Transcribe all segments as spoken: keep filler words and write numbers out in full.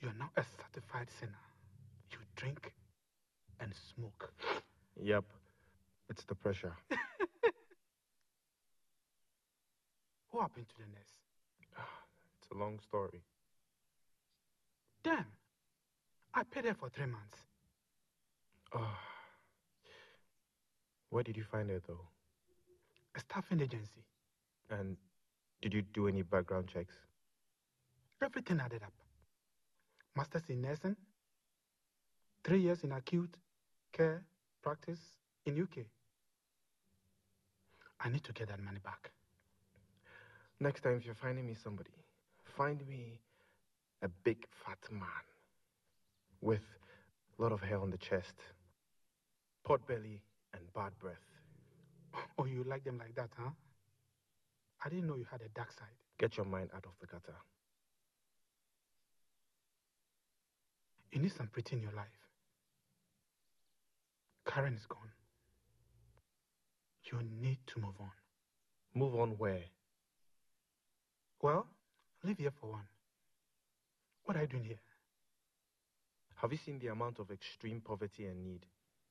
You're now a certified sinner. You drink and smoke. Yep. It's the pressure. What happened to the nurse? It's a long story. Damn. I paid her for three months. Oh. Where did you find her, though? A staffing agency. And did you do any background checks? Everything added up. Masters in nursing. Three years in acute care practice in U K. I need to get that money back. Next time, if you're finding me somebody, find me a big fat man with a lot of hair on the chest, pot belly, and bad breath. Oh, you like them like that, huh? I didn't know you had a dark side. Get your mind out of the gutter. You need some pretty in your life. Karen is gone. You need to move on. Move on where? Well, live here for one. What are you doing here? Have you seen the amount of extreme poverty and need?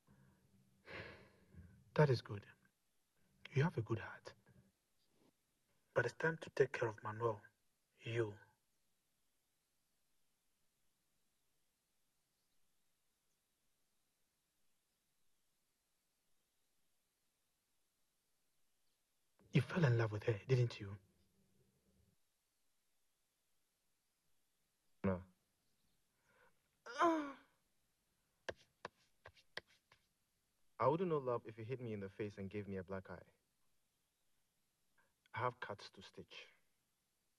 That is good. You have a good heart. But it's time to take care of Manuel. You. You fell in love with her, didn't you? No. I wouldn't know love if you hit me in the face and gave me a black eye. I have cuts to stitch.